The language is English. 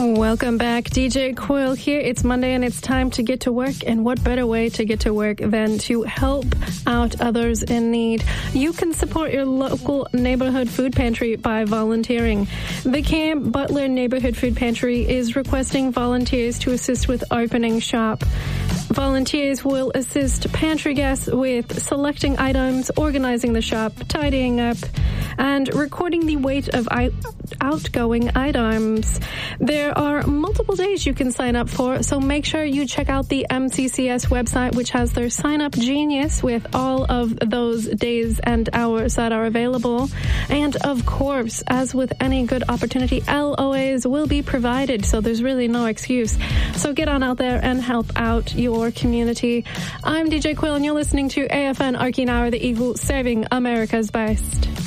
Welcome back. DJ Quill here. It's Monday and it's time to get to work. And what better way to get to work than to help out others in need? You can support your local neighborhood food pantry by volunteering. The Camp Butler Neighborhood Food Pantry is requesting volunteers to assist with opening shop. Volunteers will assist pantry guests with selecting items, organizing the shop, tidying up, and recording the weight of outgoing items. There are multiple days you can sign up for, so make sure you check out the MCCS website, which has their Sign Up Genius with all of those days and hours that are available. And of course, as with any good opportunity, LOAs will be provided, so there's really no excuse. So get on out there and help out your community. I'm DJ Quill, and you're listening to AFN Arcane Hour, the Eagle, serving America's best.